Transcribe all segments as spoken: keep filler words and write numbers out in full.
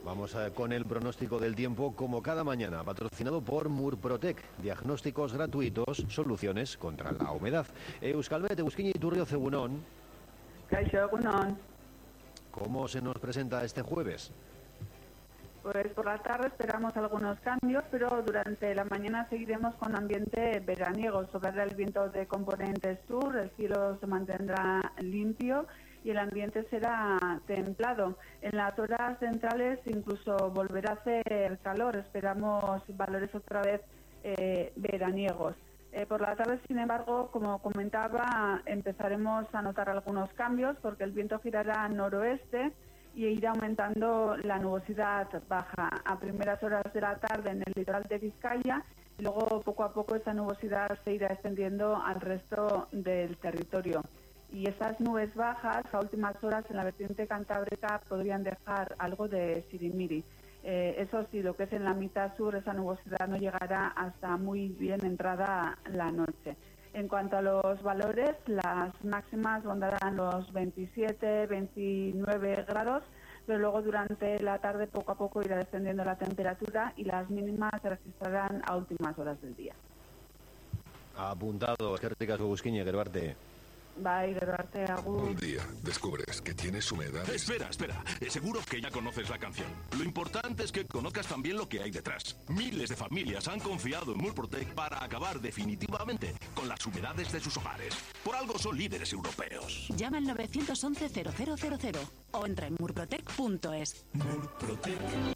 Vamos a, con el pronóstico del tiempo, como cada mañana, patrocinado por Murprotec, diagnósticos gratuitos, soluciones contra la humedad. Euskalmet, Egusquiña Iturrio, Egunon. Kaixo, egunon. ¿Cómo se nos presenta este jueves? Pues por la tarde esperamos algunos cambios, pero durante la mañana seguiremos con ambiente veraniego. Soplará el viento de componente sur, el cielo se mantendrá limpio y el ambiente será templado. En las horas centrales incluso volverá a hacer calor. Esperamos valores otra vez eh, veraniegos. Eh, por la tarde, sin embargo, como comentaba, empezaremos a notar algunos cambios porque el viento girará noroeste y irá aumentando la nubosidad baja a primeras horas de la tarde en el litoral de Vizcaya y luego poco a poco esa nubosidad se irá extendiendo al resto del territorio. Y esas nubes bajas a últimas horas en la vertiente cantábrica podrían dejar algo de sirimiri. Eh, eso sí, lo que es en la mitad sur, esa nubosidad no llegará hasta muy bien entrada la noche. En cuanto a los valores, las máximas rondarán los veintisiete, veintinueve grados, pero luego durante la tarde poco a poco irá descendiendo la temperatura y las mínimas se registrarán a últimas horas del día. Apuntado, eskerrik asko Egusquiña, Gerbarte. Bye, Gerbarte, agur. Un día descubres que tienes humedad. Espera, espera. Seguro que ya conoces la canción. Lo importante es que conozcas también lo que hay detrás. Miles de familias han confiado en Murprotec para acabar definitivamente con las humedades de sus hogares. Por algo son líderes europeos. Llama al nueve once cero cero cero cero o entra en murprotec punto es. Murprotec.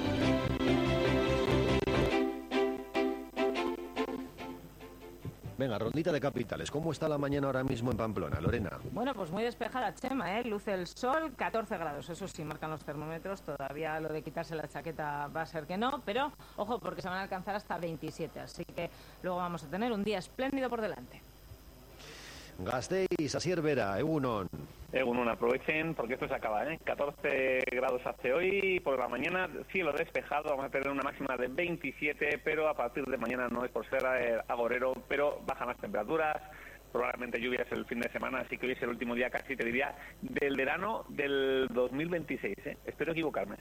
Venga, rondita de capitales. ¿Cómo está la mañana ahora mismo en Pamplona, Lorena? Bueno, pues muy despejada, Chema, ¿eh? Luce el sol, catorce grados. Eso sí, marcan los termómetros. Todavía lo de quitarse la chaqueta va a ser que no. Pero, ojo, porque se van a alcanzar hasta veintisiete. Así que luego vamos a tener un día espléndido por delante. Gasteiz, Asier Vera, Egunon. Egunon, aprovechen porque esto se acaba, ¿eh? catorce grados hace hoy, por la mañana cielo despejado, vamos a tener una máxima de veintisiete, pero a partir de mañana no es por ser eh, agorero, pero bajan las temperaturas, probablemente lluvias el fin de semana, así que hoy es el último día casi, te diría, del verano del dos mil veintiséis, ¿eh? Espero equivocarme.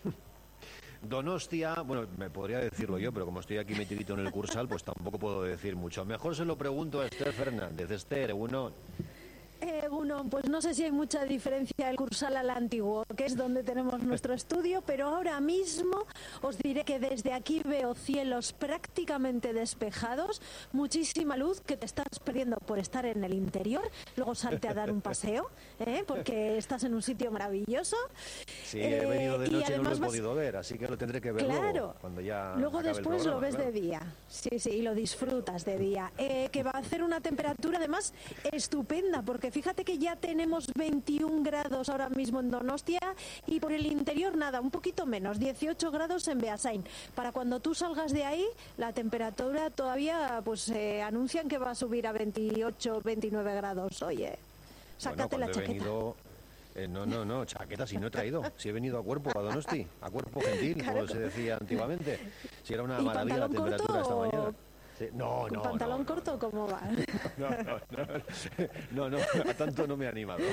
Donostia, bueno, me podría decirlo yo, pero como estoy aquí metidito en el Cursal, pues tampoco puedo decir mucho. Mejor se lo pregunto a Esther Fernández. Esther, Egunon. Eh, uno, pues no sé si hay mucha diferencia del Cursal al antiguo, que es donde tenemos nuestro estudio, pero ahora mismo os diré que desde aquí veo cielos prácticamente despejados, muchísima luz que te estás perdiendo por estar en el interior, luego salte a dar un paseo, ¿eh? Porque estás en un sitio maravilloso. Sí, he venido de eh, noche y no lo he vas... podido ver, así que lo tendré que ver claro, luego, cuando ya luego acabe después el programa, lo ves claro. de día, sí, sí, y lo disfrutas de día, eh, que va a hacer una temperatura además estupenda, porque fíjate que ya tenemos veintiún grados ahora mismo en Donostia y por el interior nada, un poquito menos, dieciocho grados en Beasain. Para cuando tú salgas de ahí, la temperatura todavía pues eh, anuncian que va a subir a veintiocho, veintinueve grados. Oye, sácate bueno, la chaqueta. Venido... Eh, no, no, no, chaqueta si no he traído. Si he venido a cuerpo, a Donosti, a cuerpo gentil, claro, como se decía antiguamente. Si era una maravilla la temperatura esta mañana. Sí, no, ¿Con no, pantalón no, corto no, cómo va? No, no, no, no, no, a tanto no me he animado.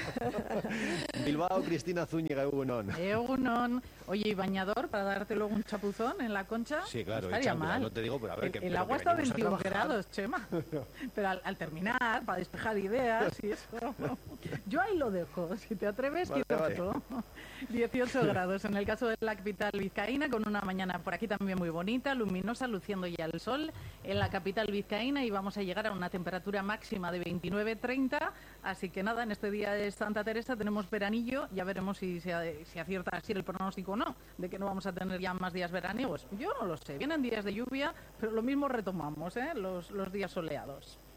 Bilbao, Cristina Zúñiga, Egunon. Egunon. Oye, ¿y bañador para darte luego un chapuzón en la concha? Sí, claro, no estaría chancla, mal. No te digo, pero a ver, el, que, el pero agua que está a venimos veintiún a grados, Chema. Pero al, al terminar, para despejar ideas y eso. Yo ahí lo dejo. Si te atreves, vale, quito vale. otro. dieciocho grados en el caso de la capital vizcaína, con una mañana por aquí también muy bonita, luminosa, luciendo ya el sol en la capital vizcaína, y vamos a llegar a una temperatura máxima de veintinueve treinta, así que nada, en este día de Santa Teresa tenemos veranillo, ya veremos si, se, si acierta así el pronóstico o no, de que no vamos a tener ya más días veraniegos. Yo no lo sé, vienen días de lluvia, pero lo mismo retomamos, ¿eh? los, los días soleados.